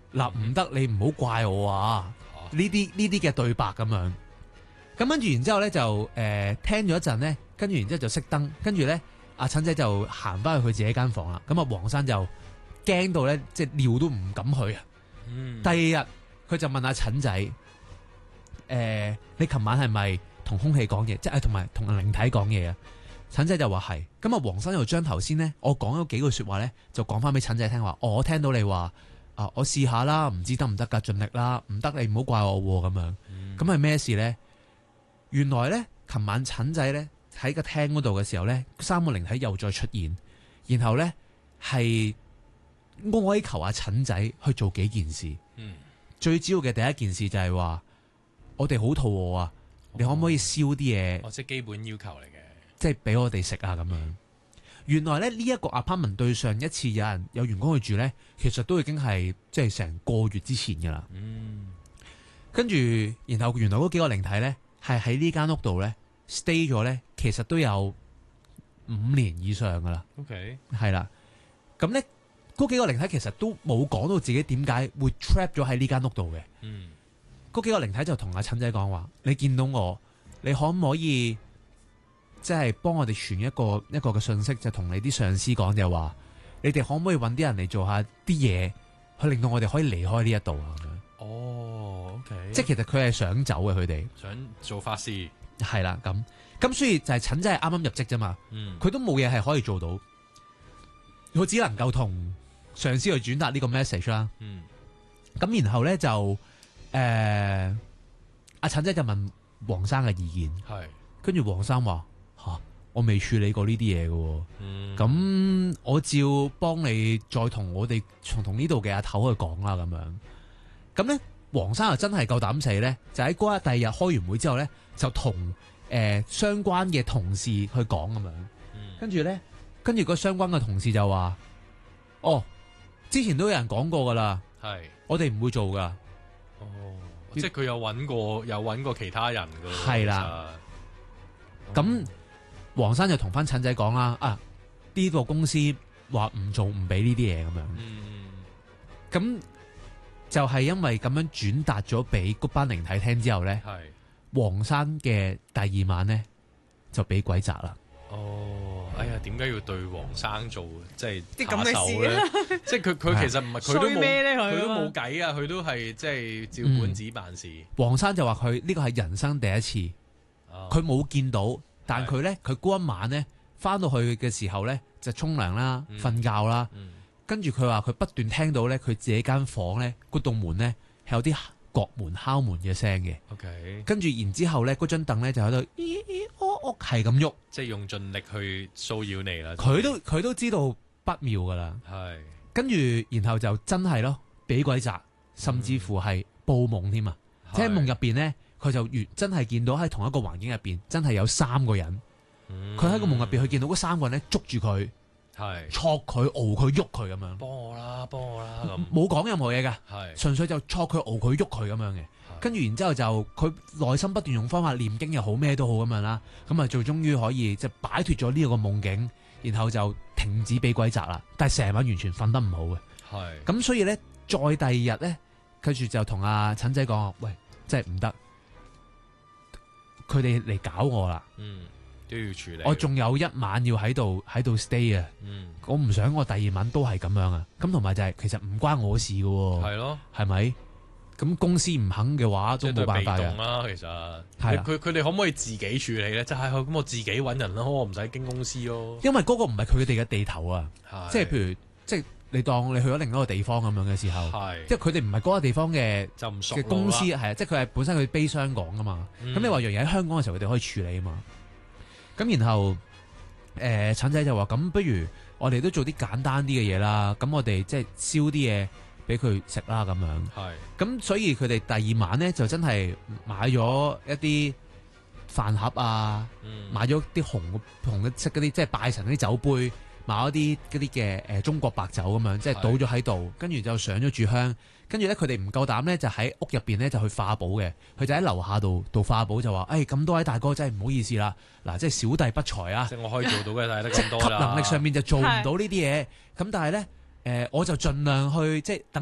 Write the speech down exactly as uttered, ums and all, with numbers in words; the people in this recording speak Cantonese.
嗱唔得，你唔好怪我啊！呢啲呢啲嘅對白咁樣。咁跟住然之後咧就誒、呃、聽咗一陣咧，跟住然之後就熄燈，跟住咧阿陳仔就行翻去佢自己間房啦。咁啊黃生就驚到咧，即係尿都唔敢去啊！ 嗯、 第二日佢就問阿陳仔：誒、呃，你琴晚係咪同空氣講嘢？即係同埋同靈體講嘢啊？陳仔就話係。咁啊黃生又將頭先咧我講咗幾句說話咧，就講翻俾陳仔聽話、哦。我聽到你話啊，我試下啦，唔知得唔得噶，盡力啦，唔得你唔好怪我咁樣。咁係咩事咧？原來咧，琴晚陳仔咧喺個廳嗰度嘅時候咧，三個靈體又再出現，然後咧係哀求阿陳仔去做幾件事。 嗯、 最主要嘅第一件事就係話，我哋好肚餓啊，你可唔可以燒啲嘢？ 哦，即係基本要求嚟嘅， 即係俾我哋食啊咁樣。原來咧呢一個 apartment 對上一次有人有員工去住咧，其實都已經係即係成個月之前噶啦。 嗯， 跟住然後原來嗰幾個靈體咧。係喺呢間屋度咧 stay 咗咧，其實都有五年以上噶啦。 OK， 係啦，咁咧嗰幾個靈體其實都冇講到自己點解會 trap 咗喺呢間屋度嘅。 嗯， 嗰幾個靈體就同阿陳仔講話：你見到我，你可唔可以即係幫我哋傳一個一個嘅信息，就同你啲上司講，就話你哋可唔可以搵啲人嚟做下啲嘢，去令到我哋可以離開呢一度啊？ 哦，OK， 即係其實佢係想走嘅，佢哋想做法事， 係啦，咁咁所以就係陳仔係啱啱入職啫嘛， 嗯，佢都冇嘢係可以做到，佢只能夠同上司去轉達呢個 message 啦， 嗯， 咁然後咧就誒阿陳仔就問黃生嘅意見， 係， 跟住黃生話吓我未處理過呢啲嘢嘅， 嗯， 咁我照幫你再同我哋從同呢度嘅阿頭去講啦，咁樣。咁咧，黃生又真係夠膽死咧，就喺嗰日第二日開完會之後咧，就同誒、呃、相關嘅同事去講咁樣。 嗯、 跟住咧，跟住個相關嘅同事就話：哦，之前都有人講過噶啦， 係， 我哋唔會做噶。 哦，即係佢有揾過，有揾過其他人噶。 係啦。咁黃生就同翻陳仔講啦：啊，呢、呢個公司話唔做，唔俾呢啲嘢咁樣。 嗯， 咁。就係因為咁樣轉達咗俾嗰班靈體聽之後咧，黃生嘅第二晚咧就俾鬼砸啦。 哦，哎呀，點解要對黃生做即係啲咁嘅事咧？即係佢佢其實唔係佢都冇佢都冇計啊！佢都係即係照本子辦事。 黃、嗯、生就話佢呢個係人生第一次，佢冇、哦、見到，但佢咧佢嗰一晚咧翻到去嘅時候咧就沖涼啦、瞓、嗯、覺啦。嗯跟住佢話佢不斷聽到咧，佢自己間房咧嗰棟門咧係有啲角門敲門嘅聲嘅。 OK， 跟住然之後咧，嗰張凳咧就喺度咦咦哦哦係咁喐， 即係用盡力去騷擾你啦。 佢都佢都知道不妙噶啦。係跟住然後就真係咯，俾鬼砸，甚至乎係報夢添啊！嗯、即係夢入邊咧，佢就越真係見到喺同一個環境入邊，真係有三個人。佢喺、嗯、個夢入邊，佢見到嗰三個人咧捉住佢。係戳佢、熬佢、喐佢咁樣， 幫我啦，幫我啦咁， 冇講任何嘢噶， 係純粹就戳佢、熬佢、喐佢咁樣嘅。跟住然之後就佢內心不斷用方法念經又好咩都好咁樣啦，咁啊最終於可以即係擺脫咗呢個夢境，然後就停止俾鬼砸啦。但係成晚完全瞓得唔好嘅，係咁所以咧，再第二日咧，跟住就同阿陳仔講：喂，真係唔得，佢哋嚟搞我啦。嗯。 都要處理。 我仲有一晚要喺度喺度 stay 啊！嗯、我唔想我第二晚都係咁樣啊！咁同埋就係、是、其實唔關我事嘅喎。係咯，係咪？咁公司唔肯嘅話都冇辦法嘅。 啦，其實係佢佢哋可唔可以自己處理咧？就係、是、咁，我自己揾人咯，我唔使經公司咯。 因為嗰個唔係佢哋嘅地頭啊，即係譬如即係你當你去咗另一個地方咁樣嘅時候，即係佢哋唔係嗰個地方嘅就唔熟嘅公司係啊，即係佢係本身佢悲傷港噶嘛。咁、嗯、你話若然喺香港嘅時候，佢哋可以處理啊嘛。咁然後，誒、呃、陳仔就話：咁不如我哋都做啲簡單啲嘅嘢啦。咁我哋即係燒啲嘢俾佢食啦。咁樣。係。咁所以佢哋第二晚咧就真係買咗一啲飯盒啊，嗯、買咗啲紅紅嘅色嗰啲即係拜神嗰啲酒杯，買咗啲嗰啲嘅誒中國白酒咁樣，即係倒咗喺度，跟住就上咗柱香。跟住咧，佢哋唔夠膽咧，就喺屋入邊咧就去化寶嘅。佢就喺樓下度度化寶，就話：，誒、哎，咁多位大哥真係唔好意思啦。嗱，即係小弟不才啊。即係我可以做到嘅，但係得咁多啦。 級能力上面就做唔到呢啲嘢。咁但係咧，誒、呃，我就盡量去即係等。